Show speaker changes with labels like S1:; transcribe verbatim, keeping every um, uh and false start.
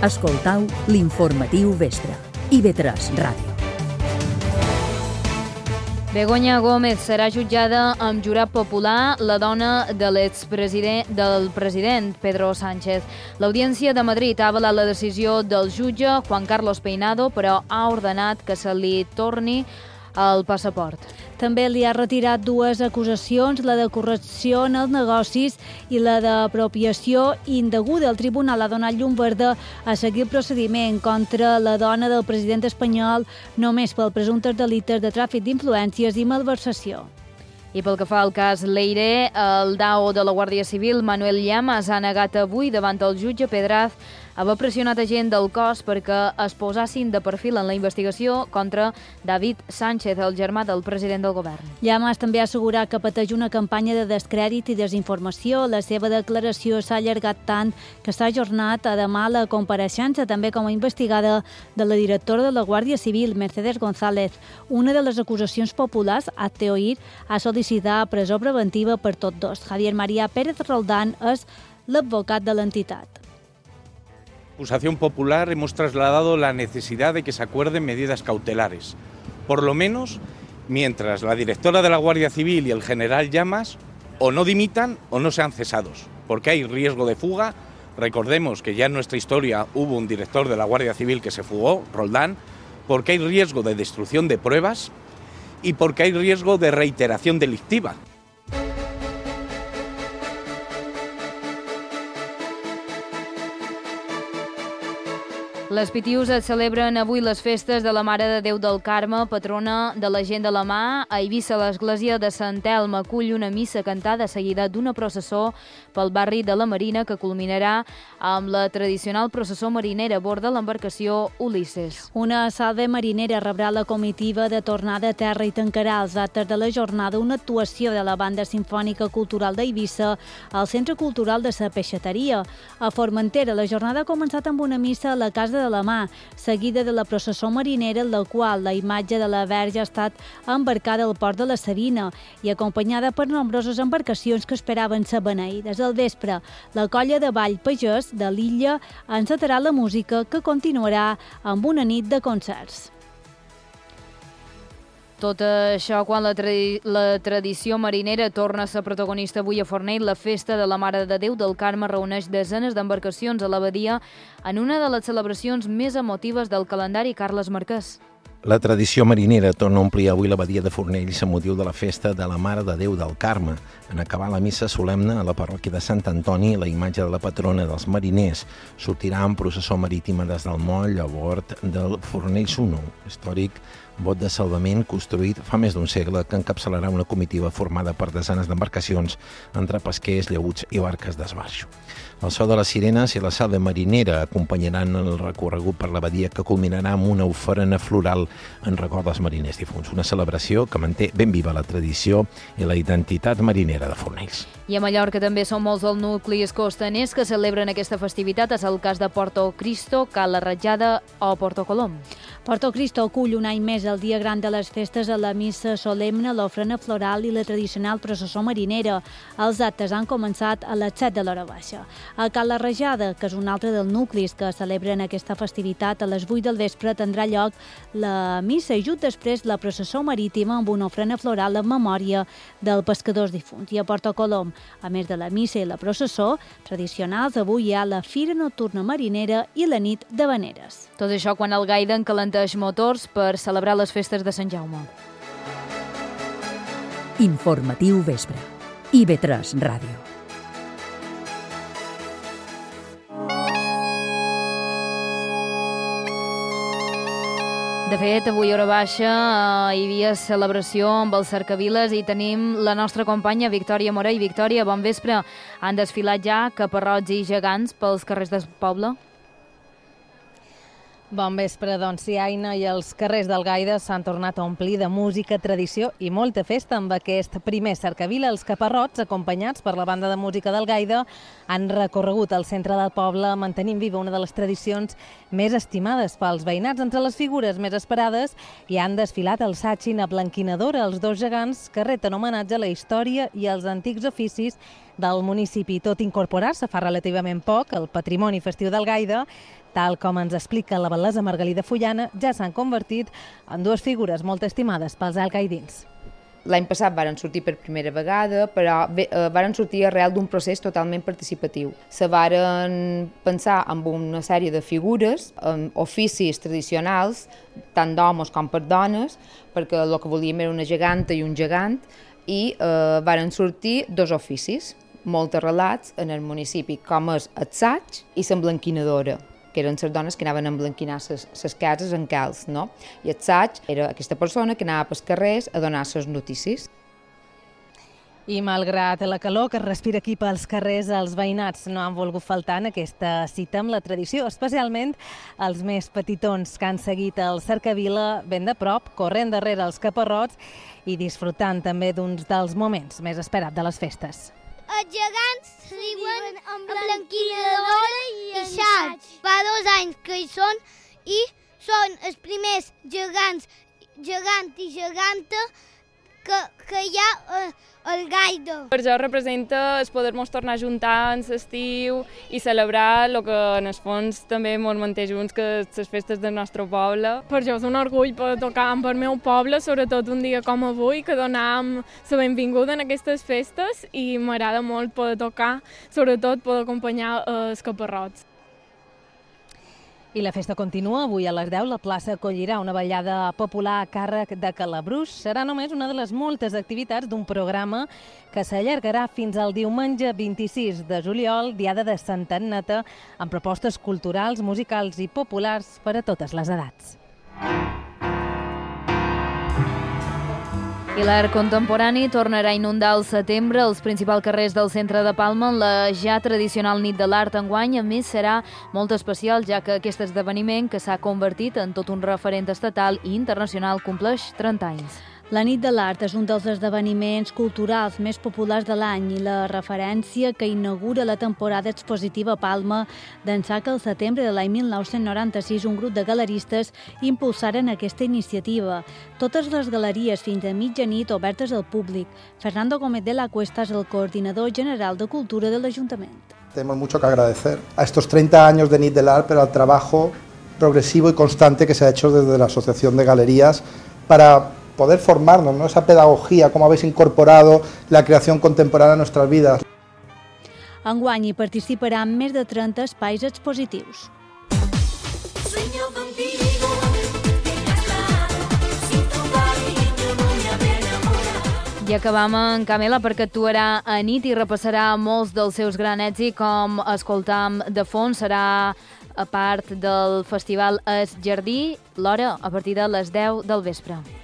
S1: Escoltau l'informatiu vespre. I ve tres Ràdio.
S2: Begoña Gómez serà jutjada amb jurat popular, la dona de l'expresident del president Pedro Sánchez. L'Audiència de Madrid ha avalat la decisió del jutge Juan Carlos Peinado, però ha ordenat que se li torni el passaport.
S3: També li ha retirat dues acusacions, la de corrupció en els negocis i la d'apropiació indeguda. El tribunal ha donat llum verda a seguir el procediment contra la dona del president espanyol només pel presumptes delictes de tràfic d'influències i malversació.
S2: I pel que fa al cas Leire, el D A O de la Guàrdia Civil, Manuel Llamas, ha negat avui davant el jutge Pedraz haver pressionat a gent del cos perquè es posassin de perfil en la investigació contra David Sánchez, el germà del president del govern.
S3: Llamas també ha assegurat que pateix una campanya de descrèdit i desinformació. La seva declaració s'ha allargat tant que s'ha ajornat a demà la compareixença, també com a investigada de la directora de la Guàrdia Civil, Mercedes González. Una de les acusacions populars, hazte oír, ha sol·licitat presó preventiva per tots dos. Javier María Pérez Roldán és l'advocat de l'entitat.
S4: Acusación popular hemos trasladado la necesidad de que se acuerden medidas cautelares, por lo menos mientras la directora de la Guardia Civil y el general Llamas o no dimitan o no sean cesados, porque hay riesgo de fuga. Recordemos que ya en nuestra historia hubo un director de la Guardia Civil que se fugó, Roldán, porque hay riesgo de destrucción de pruebas y porque hay riesgo de reiteración delictiva.
S2: Les Pitiuses celebren avui les festes de la Mare de Déu del Carme, patrona de la gent de la mà. A Eivissa, l'església de Sant Elm acull una missa cantada seguida d'una processó pel barri de la Marina que culminarà amb la tradicional processó marinera a bord de l'embarcació Ulisses.
S3: Una salve marinera rebrà la comitiva de tornada a terra i tancarà els actes de la jornada una actuació de la Banda Simfònica Cultural d'Eivissa al Centre Cultural de la Peixateria. A Formentera, la jornada ha començat amb una missa a la Casa de la Mà, seguida de la processó marinera, en la qual la imatge de la Verge ha estat embarcada al port de la Savina i acompanyada per nombroses embarcacions que esperaven ser beneïdes. Al vespre, la colla de Ball Pagès de l'illa encetarà la música, que continuarà amb una nit de concerts.
S2: Tot això quan la, tradi la tradició marinera torna a ser protagonista avui a Fornell. La festa de la Mare de Déu del Carme reuneix desenes d'embarcacions a l'abadia en una de les celebracions més emotives del calendari. Carles Marquès.
S5: La tradició marinera torna a omplir avui l'abadia de Fornells amb motiu de la festa de la Mare de Déu del Carme. En acabar la missa solemne a la parròquia de Sant Antoni, la imatge de la patrona dels mariners sortirà en processó marítima des del moll a bord del Fornells u, històric bot de salvament construït fa més d'un segle, que encapçalarà una comitiva formada per desenes d'embarcacions entre pesquers, llaüts i barques d'esbarjo. El so de les sirenes i la salve marinera acompanyaran el recorregut per l'abadia, que culminarà amb una oferena floral en record dels mariners difunts. Una celebració que manté ben viva la tradició i la identitat marinera de Fornells.
S2: I a Mallorca també són molts els nuclis costaners que celebren aquesta festivitat. És el cas de Porto Cristo, Cala Ratjada o Porto Colom.
S3: Porto Cristo acull un any més el dia gran de les festes a la missa solemne, l'ofrena floral i la tradicional processó marinera. Els actes han començat a les set de l'hora baixa. A Cala Rajada, que és un altre dels nuclis que celebren aquesta festivitat, a les vuit del vespre tindrà lloc la missa i just després la processó marítima amb una ofrena floral en memòria dels pescadors difunts. I a Porto Colom, a més de la missa i la processó tradicionals, avui hi ha la Fira Nocturna Marinera i la Nit de Veneres.
S2: Tot això quan el Gaida encalenteix motors per celebrar les festes de Sant Jaume.
S1: Informatiu vespre. I ve tres Ràdio.
S2: De fet, avui a hora baixa hi havia celebració amb els cercaviles i tenim la nostra companya Victòria Morell. Victòria, bon vespre. Han desfilat ja caparrots i gegants pels carrers del poble?
S6: Bon vespre, doncs sí, Aina, i els carrers del Gaida s'han tornat a omplir de música, tradició i molta festa amb aquest primer cercavila. Els caparrots, acompanyats per la banda de música del Gaida, han recorregut el centre del poble mantenint viva una de les tradicions més estimades pels veïnats. Entre les figures més esperades hi han desfilat el Sachin a Blanquinadora, els dos gegants que reten homenatge a la història i als antics oficis del municipi, tot incorporar-se fa relativament poc al patrimoni festiu d'Algaida. Tal com ens explica la batllessa Margalida Fullana, ja s'han convertit en dues figures molt estimades pels algaidins.
S7: L'any passat varen sortir per primera vegada, però eh, varen sortir arrel d'un procés totalment participatiu. Se varen pensar en una sèrie de figures, en oficis tradicionals, tant d'homes com per dones, perquè el que volíem era una geganta i un gegant, i eh, varen sortir dos oficis molt arrelats en el municipi, com és el saig i l'emblanquinadora, que eren les dones que anaven a emblanquinar les cases en calç, no? I el saig era aquesta persona que anava pels carrers a donar les notícies.
S6: I malgrat la calor que es respira aquí pels carrers, els veïnats no han volgut faltar en aquesta cita amb la tradició, especialment els més petitons que han seguit el Cercavila ben de prop, corrent darrere els caparrots i disfrutant també d'uns dels moments més esperats de les festes.
S8: Els gegants riuen amb blanquinadora i saig. Fa dos anys que hi són i són els primers gegants, gegant i geganta que, que hi ha a Algaida.
S9: Per això representa el poder-nos tornar a juntar en l'estiu i celebrar el que en el fons també ens manté junts, que les festes del nostre poble.
S10: Per això és un orgull poder tocar amb el meu poble, sobretot un dia com avui, que donam la benvinguda en aquestes festes i m'agrada molt poder tocar, sobretot poder acompanyar els caparrots.
S6: I la festa continua. Avui a les deu la plaça acollirà una ballada popular a càrrec de Calabruix. Serà només una de les moltes activitats d'un programa que s'allargarà fins al diumenge vint-i-sis de juliol, diada de Santa Anneta, amb propostes culturals, musicals i populars per a totes les edats.
S2: I l'art contemporani tornarà a inundar al setembre els principals carrers del centre de Palma en la ja tradicional nit de l'art enguany. A més, serà molt especial, ja que aquest esdeveniment, que s'ha convertit en tot un referent estatal i internacional, compleix trenta anys.
S3: La nit de l'art és un dels esdeveniments culturals més populars de l'any i la referència que inaugura la temporada expositiva a Palma d'ençà que al setembre de l'any mil nou-cents noranta-sis un grup de galeristes impulsaren aquesta iniciativa. Totes les galeries fins a mitjanit obertes al públic. Fernando Gómez de la Cuesta és el coordinador general de Cultura de l'Ajuntament.
S11: Tenemos mucho que agradecer a estos treinta años de Nit del Art, pero al trabajo progresivo y constante que se ha hecho desde la Asociación de Galerías para poder formarnos, ¿no? Esa pedagogía, cómo habéis incorporado la creación contemporánea a nuestras vidas.
S3: Enguany hi participaran més de trenta espais expositius.
S2: I acabam amb Camela, perquè actuarà a nit i repassarà molts dels seus grans èxits, com escoltam de fons. Serà a part del festival Es Jardí, l'hora a partir de les deu del vespre.